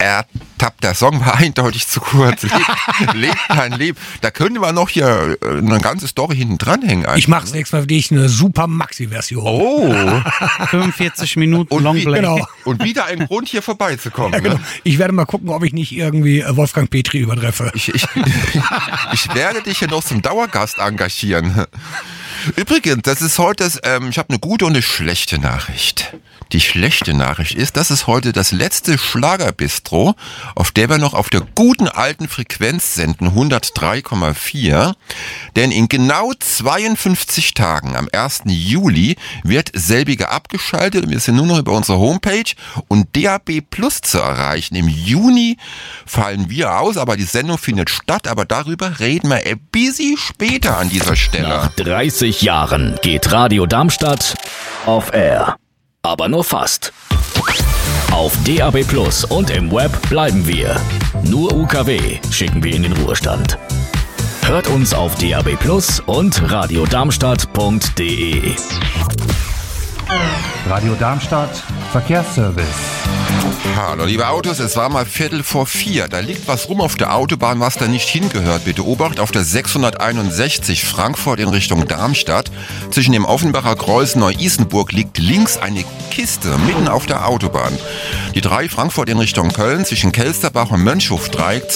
ertappt. Der Song war eindeutig zu kurz. Lebt kein Leben. Da könnte man noch hier eine ganze Story hinten dranhängen. Ich mach's nächstes Mal für dich eine super Maxi-Version. Oh. 45 Minuten Und Longplay. Genau. Und wieder ein Grund, hier vorbeizukommen. Ja, genau. Ne? Ich werde mal gucken, ob ich nicht irgendwie Wolfgang Petri übertreffe. Ich werde dich hier noch zum Dauergast engagieren. Übrigens, das ist heute, ich habe eine gute und eine schlechte Nachricht. Die schlechte Nachricht ist, das ist heute das letzte Schlagerbistro, auf der wir noch auf der guten alten Frequenz senden, 103,4. Denn in genau 52 Tagen, am 1. Juli, wird selbige abgeschaltet und wir sind nur noch über unsere Homepage und DAB Plus zu erreichen. Im Juni fallen wir aus, aber die Sendung findet statt, aber darüber reden wir ein bisschen später an dieser Stelle. Nach 30 Jahren geht Radio Darmstadt auf Air. Aber nur fast. Auf DAB Plus und im Web bleiben wir. Nur UKW schicken wir in den Ruhestand. Hört uns auf DAB Plus und radiodarmstadt.de. Radio Darmstadt, Verkehrsservice. Hallo liebe Autos, es war mal 3:45. Da liegt was rum auf der Autobahn, was da nicht hingehört. Bitte Obacht auf der 661 Frankfurt in Richtung Darmstadt. Zwischen dem Offenbacher Kreuz Neu-Isenburg liegt links eine Kiste mitten auf der Autobahn. Die 3 Frankfurt in Richtung Köln zwischen Kelsterbach und Mönchhof-Dreieck